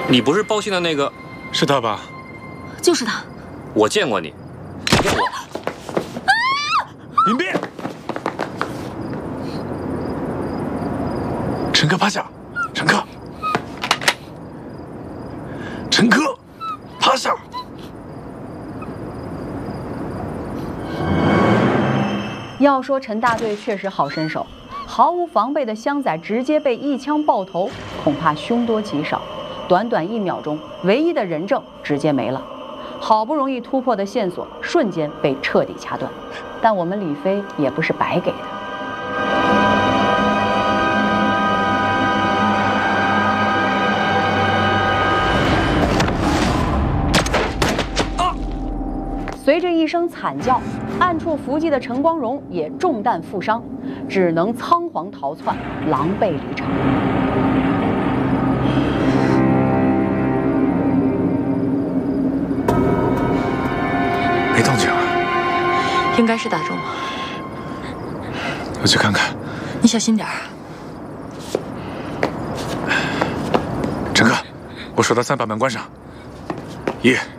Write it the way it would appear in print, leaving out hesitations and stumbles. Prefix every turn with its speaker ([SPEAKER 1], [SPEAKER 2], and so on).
[SPEAKER 1] 你不是报信的那个？
[SPEAKER 2] 是他吧？
[SPEAKER 3] 就是他。
[SPEAKER 1] 我见过你。骗我！
[SPEAKER 2] 林斌，陈科趴下，陈科，陈科，趴下。
[SPEAKER 4] 要说陈大队确实好身手，毫无防备的湘仔直接被一枪爆头，恐怕凶多吉少。短短1秒钟，唯一的人证直接没了，好不容易突破的线索瞬间被彻底掐断。但我们李飞也不是白给的。随着一声惨叫，暗处伏击的陈光荣也中弹负伤，只能仓皇逃窜，狼狈离场。
[SPEAKER 2] 没动静啊？
[SPEAKER 3] 应该是打中了。
[SPEAKER 2] 我去看看。
[SPEAKER 3] 你小心点儿。
[SPEAKER 2] 陈科，我数到3把门关上。1。